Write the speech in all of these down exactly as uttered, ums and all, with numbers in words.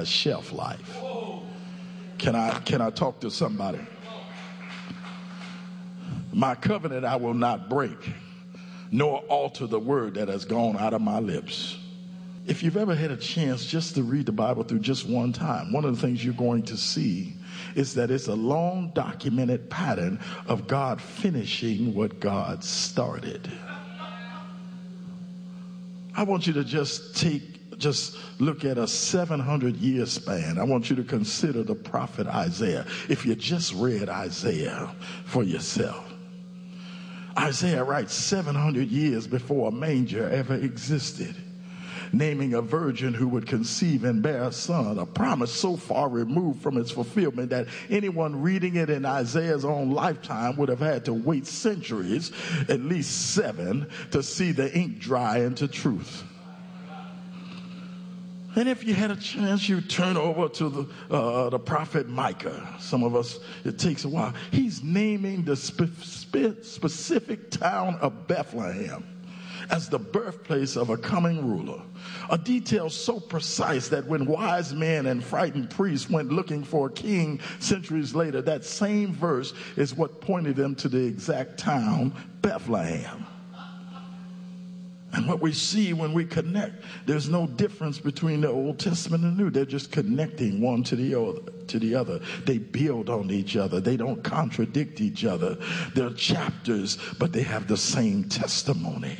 shelf life. Can I, can I talk to somebody? My covenant I will not break, nor alter the word that has gone out of my lips. If you've ever had a chance just to read the Bible through just one time, one of the things you're going to see is that it's a long documented pattern of God finishing what God started. I want you to just take, just look at a seven hundred year span. I want you to consider the prophet Isaiah. If you just read Isaiah for yourself. Isaiah writes seven hundred years before a manger ever existed, naming a virgin who would conceive and bear a son, a promise so far removed from its fulfillment that anyone reading it in Isaiah's own lifetime would have had to wait centuries, at least seven, to see the ink dry into truth. And if you had a chance, you turn over to the, uh, the prophet Micah. Some of us, it takes a while. He's naming the spe- spe- specific town of Bethlehem as the birthplace of a coming ruler. A detail so precise that when wise men and frightened priests went looking for a king centuries later, that same verse is what pointed them to the exact town, Bethlehem. And what we see when we connect, there's no difference between the Old Testament and the New. They're just connecting one to the other. To the other. They build on each other. They don't contradict each other. They're chapters, but they have the same testimony.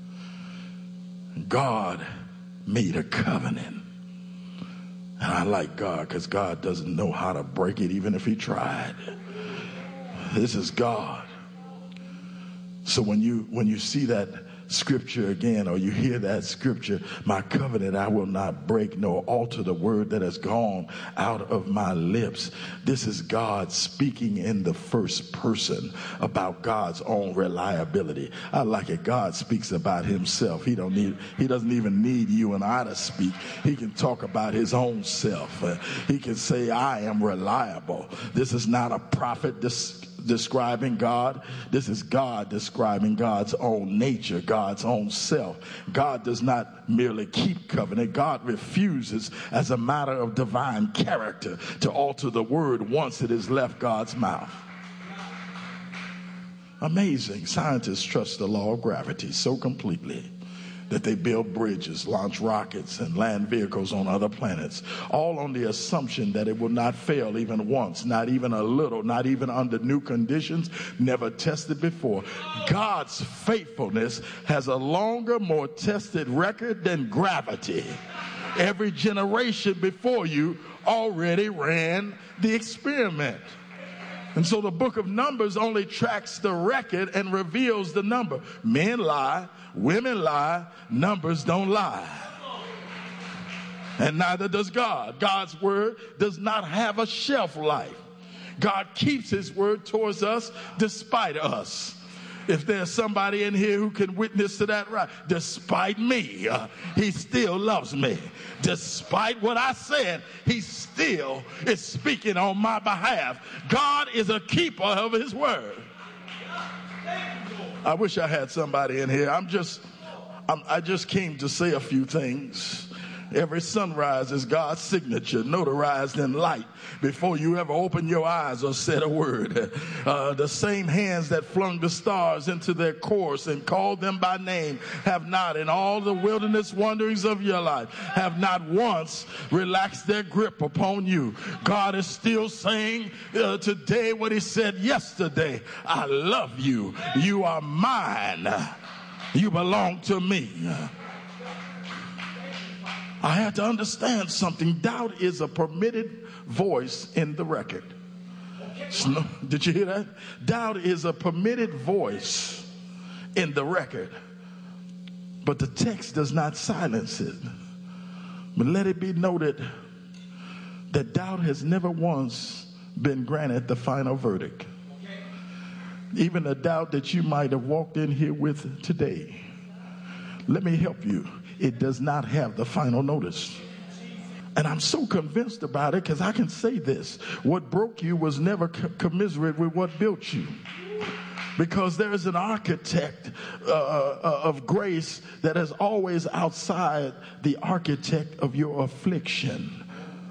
God made a covenant. And I like God because God doesn't know how to break it even if he tried. This is God. So when you when you see that scripture again, or you hear that scripture, my covenant I will not break nor alter the word that has gone out of my lips. This is God speaking in the first person about God's own reliability. I like it. God speaks about himself. He don't need, he doesn't even need you and I to speak. He can talk about his own self. Uh, he can say, I am reliable. This is not a prophet This describing God. This is God describing God's own nature, God's own self. God does not merely keep covenant. God refuses, as a matter of divine character, to alter the word once it has left God's mouth. Amazing. Scientists trust the law of gravity so completely that they build bridges, launch rockets, and land vehicles on other planets, all on the assumption that it will not fail even once, not even a little, not even under new conditions, never tested before. God's faithfulness has a longer, more tested record than gravity. Every generation before you already ran the experiment. And so the book of Numbers only tracks the record and reveals the number. Men lie, women lie, numbers don't lie. And neither does God. God's word does not have a shelf life. God keeps his word towards us despite us. If there's somebody in here who can witness to that, right? Despite me, uh, he still loves me. Despite what I said, he still is speaking on my behalf. God is a keeper of his word. I wish I had somebody in here. I'm just, I'm, I just came to say a few things. Every sunrise is God's signature, notarized in light before you ever open your eyes or said a word. Uh, the same hands that flung the stars into their course and called them by name have not, in all the wilderness wanderings of your life, have not once relaxed their grip upon you. God is still saying uh, today what he said yesterday. I love you. You are mine. You belong to me. I had to understand something. Doubt is a permitted voice in the record. So, did you hear that? Doubt is a permitted voice in the record. But the text does not silence it. But let it be noted that doubt has never once been granted the final verdict. Even the doubt that you might have walked in here with today. Let me help you. It does not have the final notice. And I'm so convinced about it because I can say this. What broke you was never co- commiserate with what built you. Because there is an architect uh, uh, of grace that is always outside the architect of your affliction.